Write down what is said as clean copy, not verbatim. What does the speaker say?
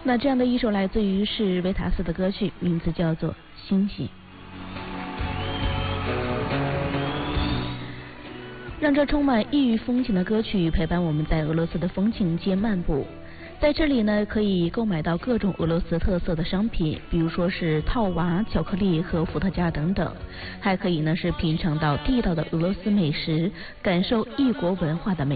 那这样的一首来自于是维塔斯的歌曲，名字叫做《星星》。让这充满异域风情的歌曲陪伴我们在俄罗斯的风情街漫步。在这里呢，可以购买到各种俄罗斯特色的商品，比如说是套娃、巧克力和伏特加等等，还可以呢是品尝到地道的俄罗斯美食，感受异国文化的美。